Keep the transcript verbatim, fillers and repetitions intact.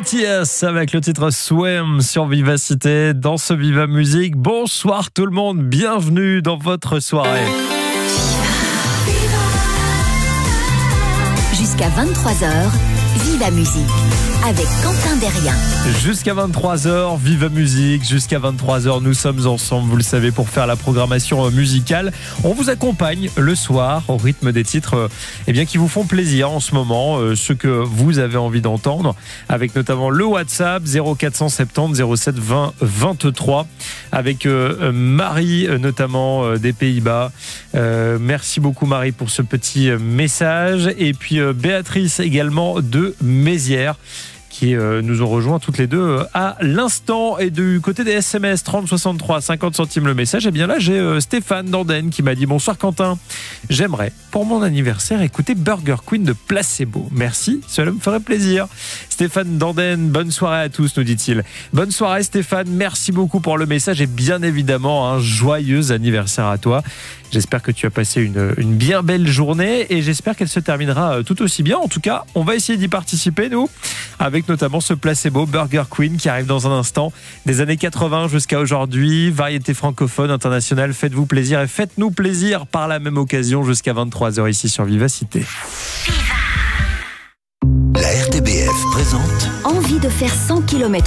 T S avec le titre Swim sur Vivacité dans ce Viva Musique. Bonsoir tout le monde, bienvenue dans votre soirée. Jusqu'à vingt-trois heures, Viva Musique avec Quentin Derrien. Jusqu'à vingt-trois heures, Viva Musique. Jusqu'à vingt-trois heures, nous sommes ensemble, vous le savez, pour faire la programmation musicale. On vous accompagne le soir au rythme des titres eh bien, qui vous font plaisir en ce moment, euh, ceux que vous avez envie d'entendre, avec notamment le WhatsApp zéro quatre cent soixante-dix zéro sept vingt vingt-trois, avec euh, Marie, euh, notamment euh, des Pays-Bas. Euh, merci beaucoup Marie pour ce petit message. Et puis euh, Béatrice également de Mézières, qui euh, nous ont rejoints toutes les deux euh, à l'instant. Et du côté des S M S, trente soixante-trois, cinquante centimes le message. Et bien là, j'ai euh, Stéphane Danden qui m'a dit « Bonsoir Quentin, j'aimerais pour mon anniversaire écouter Burger Queen de Placebo. Merci, cela me ferait plaisir. » Stéphane Danden, bonne soirée à tous, nous dit-il. Bonne soirée Stéphane, merci beaucoup pour le message et bien évidemment un joyeux anniversaire à toi. J'espère que tu as passé une, une bien belle journée et j'espère qu'elle se terminera tout aussi bien. En tout cas, on va essayer d'y participer, nous, avec notamment ce Placebo Burger Queen qui arrive dans un instant. Des années quatre-vingts jusqu'à aujourd'hui, variété francophone, internationale. Faites-vous plaisir et faites-nous plaisir par la même occasion jusqu'à vingt-trois heures ici sur Vivacité. La R T B F présente Envie de faire cent kilomètres